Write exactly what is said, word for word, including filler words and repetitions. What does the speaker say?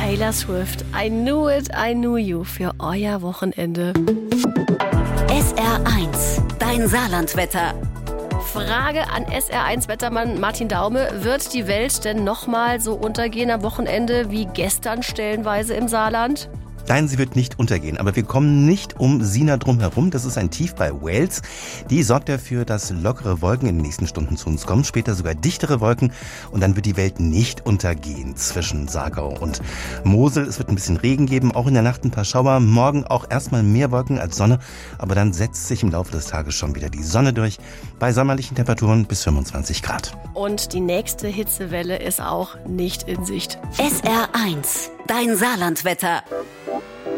Taylor Swift, I Knew It, I Knew You für euer Wochenende. S R eins, dein Saarlandwetter. Frage an S R eins Wettermann Martin Daume. Wird die Welt denn nochmal so untergehen am Wochenende wie gestern stellenweise im Saarland? Nein, sie wird nicht untergehen, aber wir kommen nicht um Sina drum herum. Das ist ein Tief bei Wales. Die sorgt dafür, dass lockere Wolken in den nächsten Stunden zu uns kommen, später sogar dichtere Wolken und dann wird die Welt nicht untergehen zwischen Saargau und Mosel. Es wird ein bisschen Regen geben, auch in der Nacht ein paar Schauer. Morgen auch erstmal mehr Wolken als Sonne, aber dann setzt sich im Laufe des Tages schon wieder die Sonne durch. Bei sommerlichen Temperaturen bis fünfundzwanzig Grad. Und die nächste Hitzewelle ist auch nicht in Sicht. S R eins, dein Saarlandwetter.